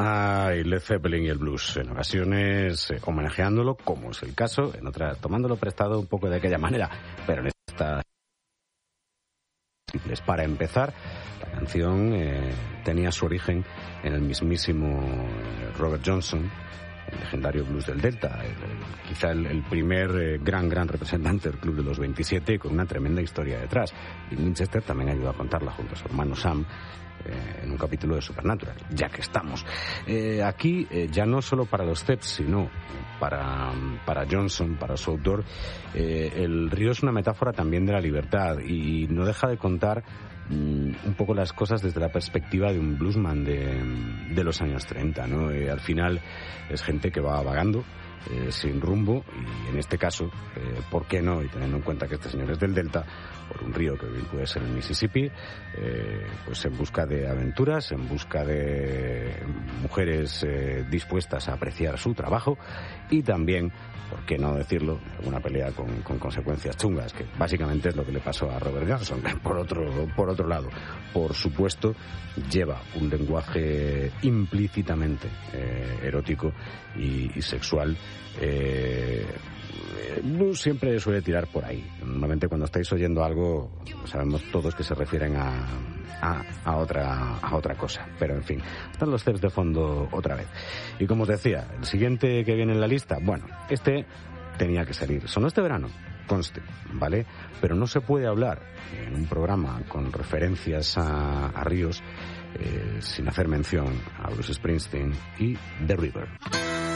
Ay, Led Zeppelin y el blues, en ocasiones homenajeándolo, como es el caso, en otras tomándolo prestado un poco de aquella manera, pero en esta... Para empezar, la canción tenía su origen en el mismísimo Robert Johnson, el legendario blues del Delta, quizá el primer gran representante del Club de los 27, con una tremenda historia detrás. Y Winchester también ayudó a contarla junto a su hermano Sam en un capítulo de Supernatural, ya que estamos. Aquí, ya no solo para los Zeps, sino para Johnson, para su autor, el río es una metáfora también de la libertad y no deja de contar un poco las cosas desde la perspectiva de un bluesman de los años 30, ¿no? Al final es gente que va vagando sin rumbo y en este caso, ¿por qué no? Y teniendo en cuenta que este señor es del Delta, por un río que bien puede ser el Mississippi, pues en busca de aventuras, en busca de mujeres dispuestas a apreciar su trabajo y también, ¿por qué no decirlo?, alguna pelea con consecuencias chungas, que básicamente es lo que le pasó a Robert Johnson. Por otro lado, por supuesto, lleva un lenguaje implícitamente erótico y sexual. Blues siempre suele tirar por ahí. Normalmente cuando estáis oyendo algo sabemos todos que se refieren a otra cosa, pero en fin, están los Zeps de fondo otra vez. Y como os decía, el siguiente que viene en la lista, bueno, este tenía que salir, sonó este verano, conste, ¿vale? Pero no se puede hablar en un programa con referencias a ríos sin hacer mención a Bruce Springsteen y The River.